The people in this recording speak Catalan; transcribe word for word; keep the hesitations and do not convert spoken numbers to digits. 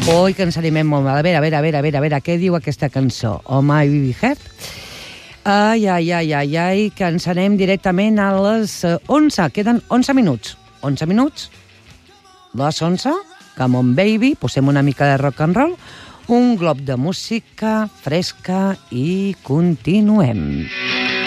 Ui, que ens animem molt. A veure, a veure, a veure, a veure, a veure, què diu aquesta cançó? Oh My Baby Heart? Ai, ai, ai, ai, ai, que ens anem directament a les onze. Queden onze minuts. onze minuts? Les onze? Come on, baby. Posem una mica de rock and roll. Un glob de música fresca i continuem.